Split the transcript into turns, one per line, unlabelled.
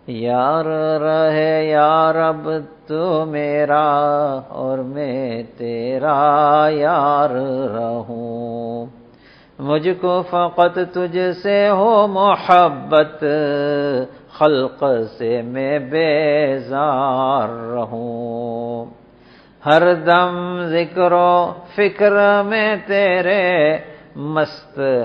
यार रहे यार अब तू मेरा और मैं तेरा यार रहूं। मुझको फ़क़त तुझसे हो मोहब्बत, खल्क़ से मैं बेज़ार रहूं। हर दम ज़िक्रो फ़िक्र में तेरे मस्त